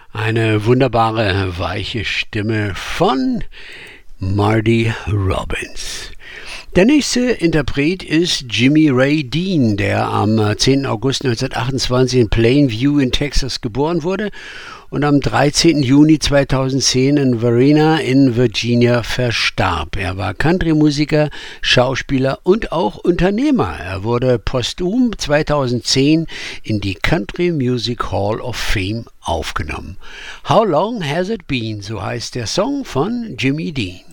Eine wunderbare, weiche Stimme von Marty Robbins. Der nächste Interpret ist Jimmy Ray Dean, der am 10. August 1928 in Plainview in Texas geboren wurde und am 13. Juni 2010 in Varina in Virginia verstarb. Er war Country-Musiker, Schauspieler und auch Unternehmer. Er wurde posthum 2010 in die Country Music Hall of Fame aufgenommen. How Long Has It Been? So heißt der Song von Jimmy Dean.